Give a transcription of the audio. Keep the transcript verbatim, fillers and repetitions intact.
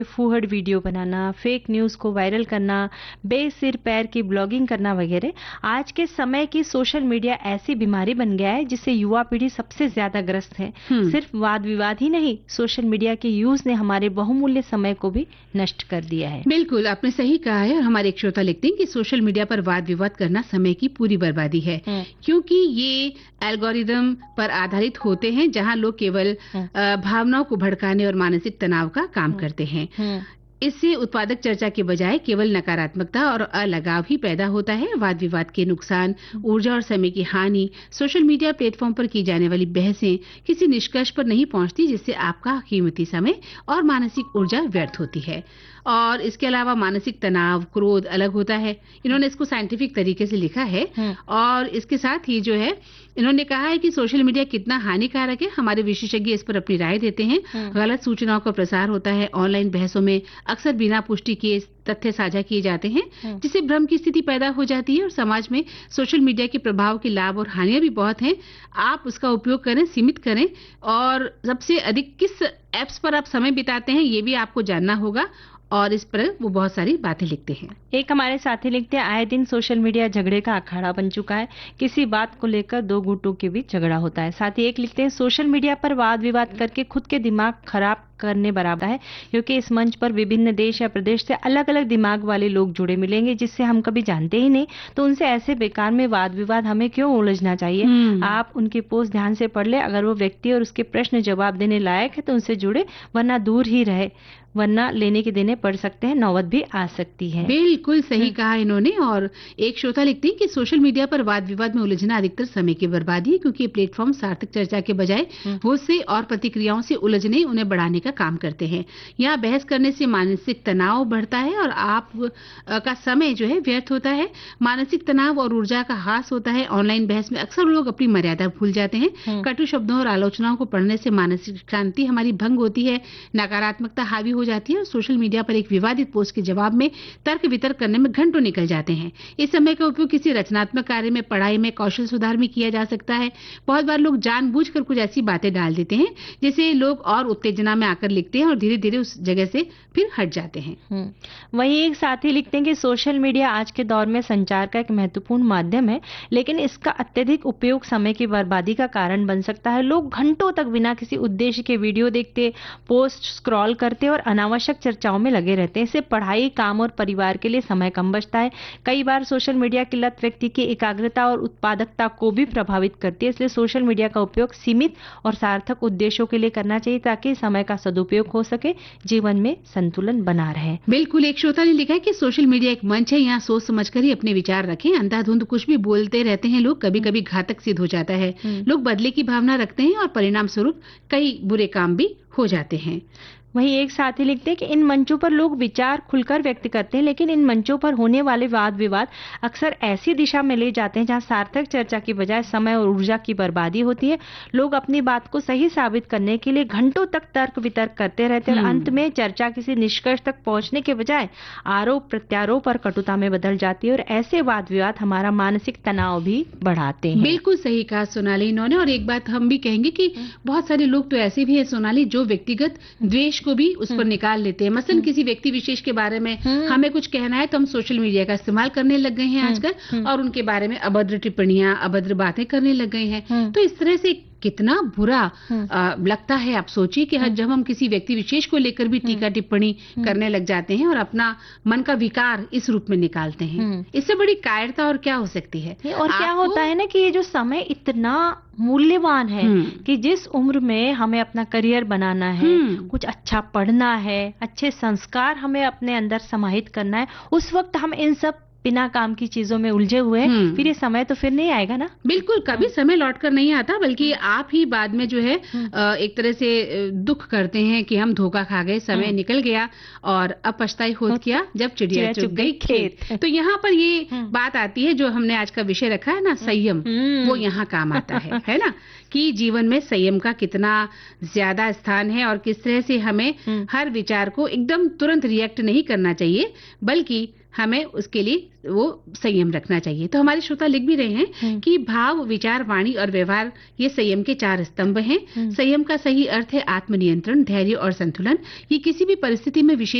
फूहड़ video बनाना, fake news को viral करना, बेसिर पैर की ब्लॉगिंग करना वगैरह आज के समय की सोशल मीडिया ऐसी बीमारी बन गया है जिससे युवा पीढ़ी सबसे ज्यादा ग्रस्त है। सिर्फ वाद विवाद ही नहीं, सोशल मीडिया के यूज ने हमारे बहुमूल्य समय को भी नष्ट कर दिया है। बिल्कुल, आपने सही कहा है। और हमारे एक श्रोता लिखते हैं कि सोशल मीडिया पर वाद विवाद करना समय की पूरी बर्बादी है, क्योंकि ये एल्गोरिदम पर आधारित होते हैं जहां लोग केवल भावनाओं को भड़काने और मानसिक तनाव का काम करते हैं। इससे उत्पादक चर्चा के बजाय केवल नकारात्मकता और अलगाव ही पैदा होता है। वाद विवाद के नुकसान, ऊर्जा और समय की हानि। सोशल मीडिया प्लेटफॉर्म पर की जाने वाली बहसें किसी निष्कर्ष पर नहीं पहुंचती, जिससे आपका कीमती समय और मानसिक ऊर्जा व्यर्थ होती है। और इसके अलावा मानसिक तनाव, क्रोध अलग होता है। इन्होंने इसको साइंटिफिक तरीके से लिखा है। और इसके साथ ही जो है इन्होंने कहा है कि सोशल मीडिया कितना हानिकारक है। हमारे विशेषज्ञ इस पर अपनी राय देते हैं। गलत सूचनाओं का प्रसार होता है। ऑनलाइन बहसों में अक्सर बिना पुष्टि किए तथ्य साझा किए जाते हैं, जिससे भ्रम की स्थिति पैदा हो जाती है। और समाज में सोशल मीडिया के प्रभाव के लाभ और हानियां भी बहुत हैं। आप उसका उपयोग करें, सीमित करें, और सबसे अधिक किस एप्स पर आप समय बिताते हैं ये भी आपको जानना होगा। और इस पर वो बहुत सारी बातें लिखते हैं। एक हमारे साथी लिखते हैं, आए दिन सोशल मीडिया झगड़े का अखाड़ा बन चुका है। किसी बात को लेकर दो गुटों के बीच झगड़ा होता है। साथ ही एक लिखते हैं, सोशल मीडिया पर वाद विवाद करके खुद के दिमाग खराब करने बराबर है, क्योंकि इस मंच पर विभिन्न देश या प्रदेश से अलग अलग दिमाग वाले लोग जुड़े मिलेंगे जिससे हम कभी जानते ही नहीं। तो उनसे ऐसे बेकार में वाद विवाद हमें क्यों उलझना चाहिए। आप उनकी पोस्ट ध्यान से पढ़ ले, अगर वो व्यक्ति और उसके प्रश्न जवाब देने लायक है तो उनसे जुड़े, वरना दूर ही रहे, वरना लेने के देने पड़ सकते हैं, नौबत भी आ सकती है। बिल्कुल सही कहा इन्होंने। और एक श्रोता लिखते हैं कि सोशल मीडिया पर वाद विवाद में उलझना अधिकतर समय की बर्बादी है, क्योंकि ये प्लेटफॉर्म सार्थक चर्चा के बजाय गुस्से और प्रतिक्रियाओं से उलझने, उन्हें बढ़ाने का काम करते हैं। यहाँ बहस करने से मानसिक तनाव बढ़ता है और आप का समय जो है व्यर्थ होता है। मानसिक तनाव और ऊर्जा का ह्रास होता है। ऑनलाइन बहस में अक्सर लोग अपनी मर्यादा भूल जाते हैं। कटु शब्दों और आलोचनाओं को पढ़ने से मानसिक शांति हमारी भंग होती है, नकारात्मकता हावी हो जाती है। और सोशल मीडिया पर एक विवादित पोस्ट के जवाब में तर्क वितर्क करने में घंटों निकल जाते हैं। इस समय का उपयोग किसी रचनात्मक कार्य में, पढ़ाई में, कौशल सुधार में किया जा सकता है। बहुत बार लोग जानबूझकर कुछ ऐसी बातें डाल देते हैं जिसे लोग और उत्तेजना में आकर लिखते हैं और धीरे धीरे उस जगह से फिर हट जाते हैं। वहीं एक साथी लिखते हैं कि सोशल मीडिया आज के दौर में संचार का एक महत्वपूर्ण माध्यम है, लेकिन इसका अत्यधिक उपयोग समय की बर्बादी का कारण बन सकता है। लोग घंटों तक बिना किसी उद्देश्य के वीडियो देखते, पोस्ट स्क्रॉल करते और अनावश्यक चर्चाओं में लगे रहते हैं। इससे पढ़ाई, काम और परिवार के लिए समय कम बचता है। कई बार सोशल मीडिया की लत व्यक्ति की एकाग्रता और उत्पादकता को भी प्रभावित करती है। इसलिए सोशल मीडिया का उपयोग सीमित और सार्थक उद्देश्यों के लिए करना चाहिए, ताकि समय का सदुपयोग हो सके, जीवन में संतुलन बना रहे। बिल्कुल, एक श्रोता ने लिखा है कि सोशल मीडिया एक मंच है, यहाँ सोच समझकर ही अपने विचार रखें। अंधाधुंध कुछ भी बोलते रहते हैं लोग, कभी कभी घातक सिद्ध हो जाता है। लोग बदले की भावना रखते हैं और परिणाम स्वरूप कई बुरे काम भी हो जाते हैं। वहीं एक साथी लिखते हैं कि इन मंचों पर लोग विचार खुलकर व्यक्त करते हैं, लेकिन इन मंचों पर होने वाले वाद विवाद अक्सर ऐसी दिशा में ले जाते हैं जहां सार्थक चर्चा की बजाय समय और ऊर्जा की बर्बादी होती है। लोग अपनी बात को सही साबित करने के लिए घंटों तक तर्क वितर्क करते रहते हैं और अंत में चर्चा किसी निष्कर्ष तक पहुंचने के बजाय आरोप प्रत्यारोप और कटुता में बदल जाती है। और ऐसे वाद विवाद हमारा मानसिक तनाव भी बढ़ाते हैं। बिल्कुल सही कहा सोनाली इन्होंने। और एक बात हम भी कहेंगे कि बहुत सारे लोग तो ऐसे भी है सोनाली, जो व्यक्तिगत द्वेष को भी उस पर निकाल लेते हैं। मसलन किसी व्यक्ति विशेष के बारे में हमें कुछ कहना है तो हम सोशल मीडिया का इस्तेमाल करने लग गए हैं आजकल, और उनके बारे में अभद्र टिप्पणियां, अभद्र बातें करने लग गए हैं। तो इस तरह से कितना बुरा आ, लगता है। आप सोचिए कि जब हम किसी व्यक्ति विशेष को लेकर भी टीका टिप्पणी करने लग जाते हैं और अपना मन का विकार इस रूप में निकालते हैं, इससे बड़ी कायरता और क्या हो सकती है। और क्या होता है ना कि ये जो समय इतना मूल्यवान है कि जिस उम्र में हमें अपना करियर बनाना है, कुछ अच्छा पढ़ना है, अच्छे संस्कार हमें अपने अंदर समाहित करना है, उस वक्त हम इन सब बिना काम की चीजों में उलझे हुए हैं, फिर ये समय तो फिर नहीं आएगा ना। बिल्कुल, कभी समय लौट कर नहीं आता, बल्कि आप ही बाद में जो है एक तरह से दुख करते हैं कि हम धोखा खा गए, समय निकल गया और अब पछताई होत किया जब चिड़िया चुग गई खेत। तो यहाँ पर ये बात आती है जो हमने आज का विषय रखा है ना, संयम, वो यहाँ काम आता है, है ना, कि जीवन में संयम का कितना ज्यादा स्थान है और किस तरह से हमें हर विचार को एकदम तुरंत रिएक्ट नहीं करना चाहिए, बल्कि हमें उसके लिए वो संयम रखना चाहिए। तो हमारे श्रोता लिख भी रहे हैं कि भाव, विचार, वाणी और व्यवहार ये संयम के चार स्तंभ हैं। संयम का सही अर्थ है आत्मनियंत्रण, धैर्य और संतुलन। ये किसी भी परिस्थिति में विशेष